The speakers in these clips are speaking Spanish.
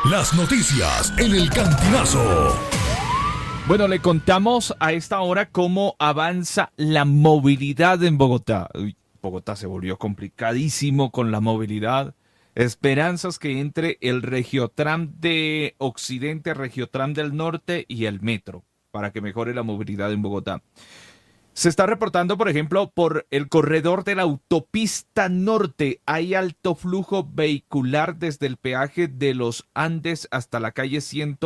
Las noticias en el Cantinazo. Bueno, le contamos a esta hora cómo avanza la movilidad en Bogotá. Bogotá se volvió complicadísimo con la movilidad. Esperanzas que entre el Regiotram de Occidente, Regiotram del Norte y el Metro para que mejore la movilidad en Bogotá. Se está reportando, por ejemplo, por el corredor de la autopista norte. Hay alto flujo vehicular desde el peaje de los Andes hasta la calle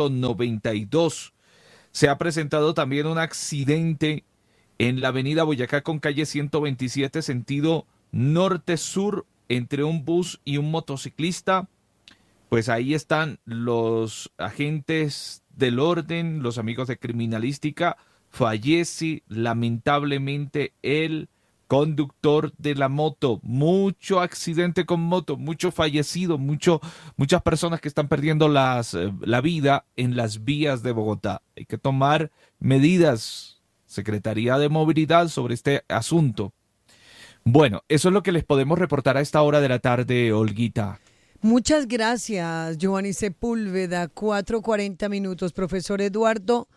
192. Se ha presentado también un accidente en la avenida Boyacá con calle 127, sentido norte-sur, entre un bus y un motociclista. Pues ahí están los agentes del orden, los amigos de criminalística. Fallece lamentablemente el conductor de la moto. Mucho accidente con moto, mucho fallecido, muchas personas que están perdiendo la vida en las vías de Bogotá. Hay que tomar medidas, Secretaría de Movilidad, sobre este asunto. Bueno, eso es lo que les podemos reportar a esta hora de la tarde, Olguita. Muchas gracias, Giovanni Sepúlveda. 4:40. Profesor Eduardo,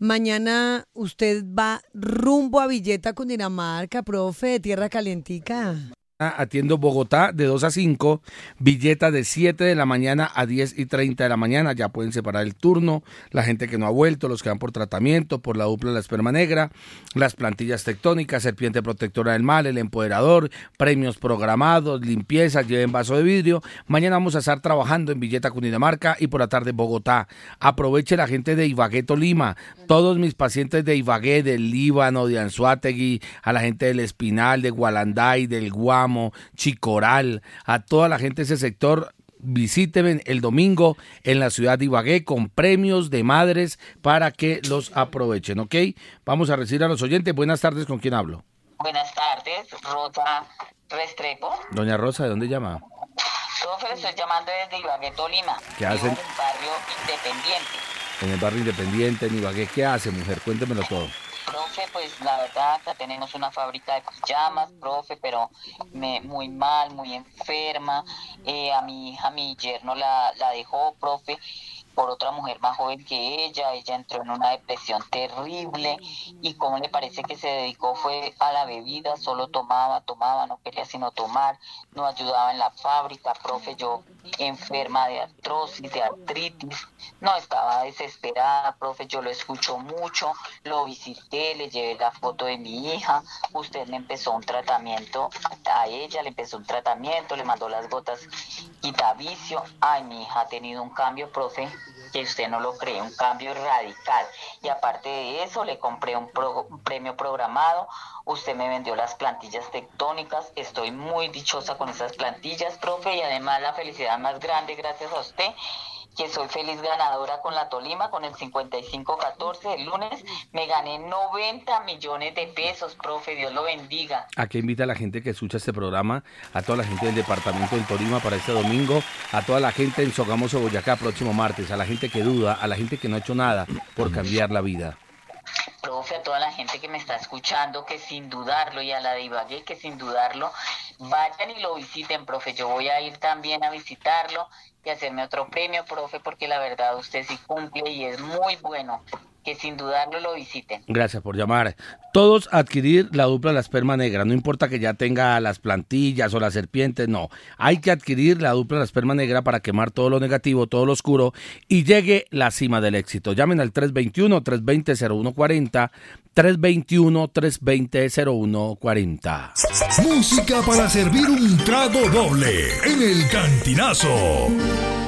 mañana usted va rumbo a Villeta, Cundinamarca, profe, de tierra calientica. Atiendo Bogotá de 2 a 5, Villeta de 7 de la mañana a 10:30 de la mañana. Ya pueden separar el turno, la gente que no ha vuelto, los que van por tratamiento, por la dupla de la esperma negra, las plantillas tectónicas, serpiente protectora del mal, el empoderador, premios programados, limpieza, lleven vaso de vidrio. Mañana vamos a estar trabajando en Villeta, Cundinamarca, y por la tarde en Bogotá. Aproveche la gente de Ibagué, Tolima, todos mis pacientes de Ibagué, del Líbano, de Anzoátegui, a la gente del Espinal, de Gualanday, del Guamo, Chicoral, a toda la gente de ese sector. Visítenme el domingo en la ciudad de Ibagué con premios de madres para que los aprovechen, ¿ok? Vamos a recibir a los oyentes. Buenas tardes, ¿con quién hablo? Buenas tardes, Rosa Restrepo. Doña Rosa, ¿de dónde llama? Profe, le estoy llamando desde Ibagué, Tolima. ¿Qué hacen? En el barrio Independiente. En el barrio Independiente, en Ibagué. ¿Qué hace, mujer? Cuéntemelo todo. Profe, pues la verdad, acá tenemos una fábrica de pijamas, profe, pero muy mal, muy enferma. A mi hija, mi yerno la dejó, profe, por otra mujer más joven que ella. Ella entró en una depresión terrible y como le parece que se dedicó fue a la bebida, solo tomaba, no quería sino tomar, no ayudaba en la fábrica, profe, yo enferma de artrosis, de artritis, no, estaba desesperada, profe, yo lo escucho mucho, lo visité, le llevé la foto de mi hija, usted le empezó un tratamiento a ella, le mandó las gotas quitavicio. Ay, mi hija ha tenido un cambio, profe, que usted no lo cree, un cambio radical. Y aparte de eso, le compré un premio programado, usted me vendió las plantillas tectónicas, estoy muy dichosa con esas plantillas, profe, y además la felicidad más grande, gracias a usted, que soy feliz ganadora con la Tolima, con el 5514 el lunes, me gané 90 millones de pesos, profe, Dios lo bendiga. ¿A qué invita a la gente que escucha este programa? A toda la gente del departamento del Tolima para este domingo, a toda la gente en Sogamoso, Boyacá, próximo martes, a la gente que duda, a la gente que no ha hecho nada por cambiar la vida. Profe, a toda la gente que me está escuchando, que sin dudarlo, y a la de Ibagué, que sin dudarlo, vayan y lo visiten, profe. Yo voy a ir también a visitarlo y hacerme otro premio, profe, porque la verdad usted sí cumple y es muy bueno. Que sin dudarlo lo visiten. Gracias por llamar. Todos adquirir la dupla de la esperma negra, no importa que ya tenga las plantillas o las serpientes, no. Hay que adquirir la dupla de la esperma negra para quemar todo lo negativo, todo lo oscuro y llegue la cima del éxito. Llamen al 321-320-0140, 321-320-0140. Música para servir un trago doble en el Cantinazo.